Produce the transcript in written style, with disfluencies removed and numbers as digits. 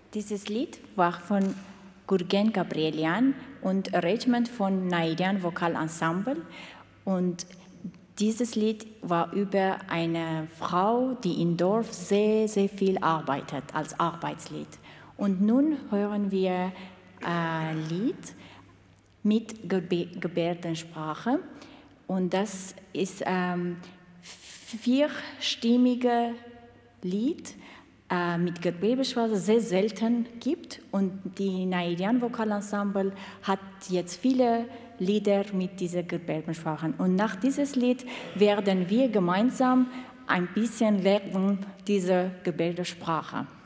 Dieses Lied war von Gurgen Gabrielian und Arrangement von Naidian Vokalensemble. Und dieses Lied war über eine Frau, die im Dorf sehr, sehr viel arbeitet, als Arbeitslied. Und nun hören wir ein Lied mit Gebärdensprache. Und das ist vierstimmige Lied mit Gebärdensprache, sehr selten gibt. Und die Naidian Vokalensemble hat jetzt viele Lieder mit dieser Gebärdensprache. Und nach dieses Lied werden wir gemeinsam ein bisschen lernen, diese Gebärdensprache.